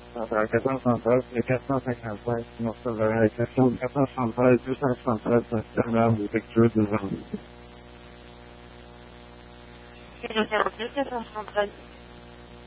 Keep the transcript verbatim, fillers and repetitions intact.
quatre cent soixante-treize, c'est quatre cent cinquante-cinq, sinon ça va avec la question quatre cent soixante-treize, deux cent soixante-treize, c'est un effectueux de janvier. C'est le zéro deux, quatre cent soixante-treize.